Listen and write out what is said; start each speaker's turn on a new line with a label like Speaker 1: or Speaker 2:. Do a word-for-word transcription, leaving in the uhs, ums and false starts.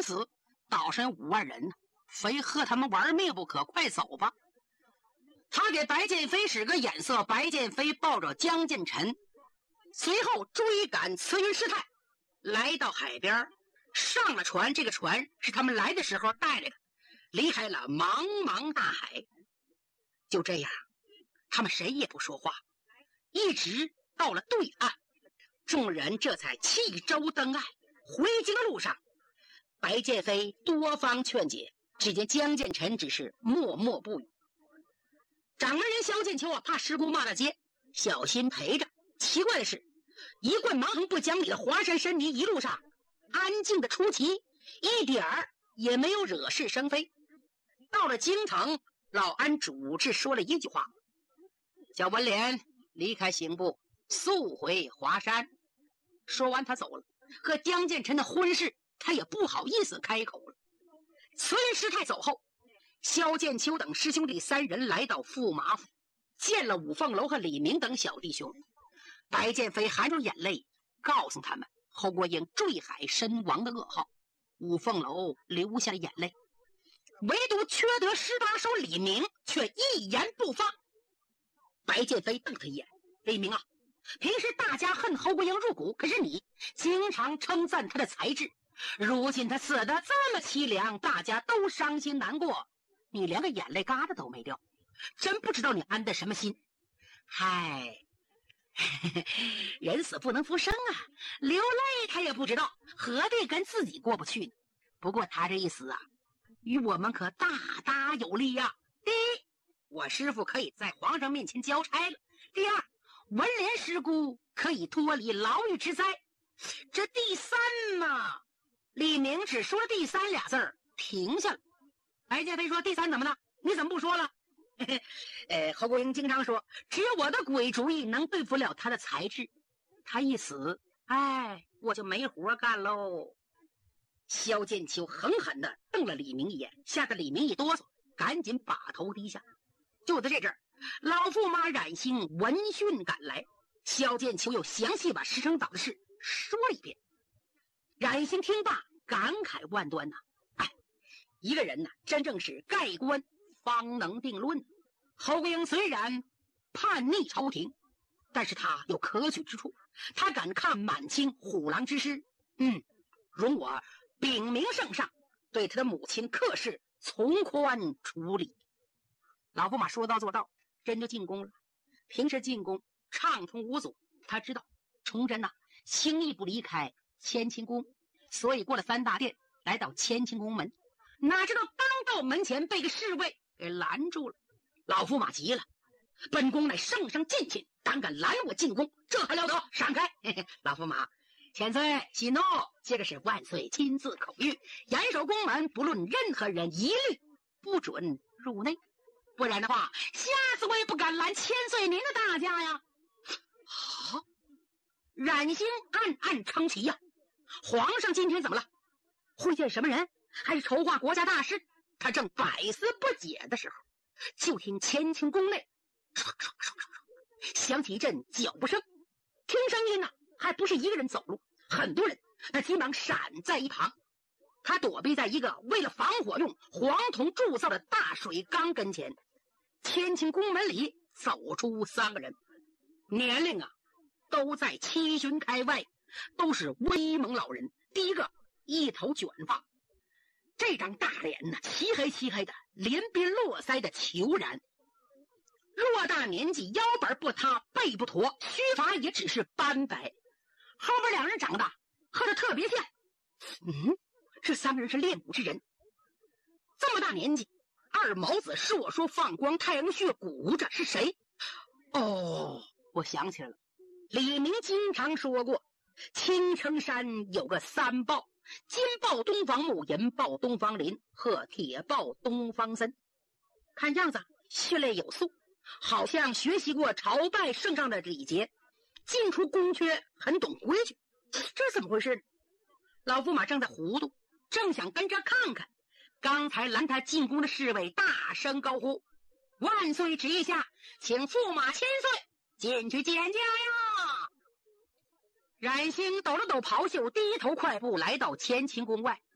Speaker 1: 死，岛上有五万人呢，非和他们玩命不可，快走吧。他给白剑飞使个眼色，白剑飞抱着江建臣，随后追赶慈云师太，来到海边，上了船。这个船是他们来的时候带来的，离开了茫茫大海。就这样，他们谁也不说话，一直到了对岸，众人这才弃舟登岸。回京的路上，白剑飞多方劝解，只见江建臣只是默默不语。掌门人萧剑秋啊，怕师姑骂大街，小心陪着。奇怪的是，一贯蛮横不讲理的华山申尼一路上安静的出奇，一点儿也没有惹是生非。到了京城，老安主治说了一句话，叫文莲离开刑部，速回华山。说完他走了，和江建臣的婚事他也不好意思开口了。慈云师太走后，萧剑秋等师兄弟三人来到驸马府，见了五凤楼和李明等小弟兄。白剑飞含着眼泪告诉他们侯国英坠海身亡的噩耗。五凤楼流下了眼泪，唯独缺德十八手李明却一言不发。白剑飞瞪他一眼，李明啊，平时大家恨侯国英入骨，可是你经常称赞他的才智，如今他死得这么凄凉，大家都伤心难过，你连个眼泪疙瘩都没掉，真不知道你安的什么心。嗨，人死不能复生啊，流泪他也不知道，何必跟自己过不去呢？不过他这一死啊，与我们可大大有利呀、啊。第一，我师父可以在皇上面前交差了；第二，文莲师姑可以脱离牢狱之灾。这第三嘛，李明只说了第三俩字儿，停下了。白剑飞说：“第三怎么了？你怎么不说了？”呃，侯国英经常说，只有我的鬼主意能对付了他的才智。他一死，哎，我就没活干喽。萧剑秋狠狠地瞪了李明一眼，吓得李明一哆嗦，赶紧把头低下。就在这阵儿，老驸马冉兴闻讯赶来，萧剑秋又详细把石城岛的事说了一遍。冉兴听罢，感慨万端呐、啊！哎，一个人呐、啊，真正是盖棺方能定论。侯国英虽然叛逆朝廷，但是他有可取之处，他敢抗满清虎狼之师。嗯，容我禀明圣上，对他的母亲客氏从宽处理。老驸马说到做到，真就进宫了。平时进宫畅通无阻，他知道崇祯呐、啊、轻易不离开乾清宫，所以过了三大殿，来到乾清宫门。哪知道刚到门前，被个侍卫给拦住了。老驸马急了，本宫乃圣上近亲，胆敢拦我进宫，这还了得？闪开！嘿嘿，老驸马千岁息怒，这个是万岁亲自口谕，严守宫门，不论任何人一律不准入内，不然的话，下次我也不敢拦千岁您的大驾呀。好，冉兴暗暗称奇呀、啊，皇上今天怎么了？会见什么人？还是筹划国家大事？他正百思不解的时候，就听乾清宫内唰唰唰唰唰响起一阵脚步声。听声音呢、啊，还不是一个人走路，很多人，他急忙闪在一旁。他躲避在一个为了防火用黄铜铸造的大水缸跟前。乾清宫门里走出三个人，年龄啊都在七旬开外，都是威猛老人。第一个一头卷发，这张大脸呢，漆黑漆黑的，连边络腮的虬髯，偌大年纪，腰板不塌，背不驼，须发也只是斑白。后边两人长得和他特别像。嗯，这三个人是练武之人，这么大年纪，二毛子烁烁放光，太阳穴鼓着，是谁？哦，我想起来了，李明经常说过，青城山有个三豹，金豹东方木，银豹东方林和铁豹东方森。看样子训练有素，好像学习过朝拜圣上的礼节，进出宫阙很懂规矩。这怎么回事？老驸马正在糊涂，正想跟着看看，刚才拦他进宫的侍卫大声高呼：“万岁旨意下，请驸马千岁进去见驾呀！”冉兴抖了抖袍袖，低头快步来到乾清宫外。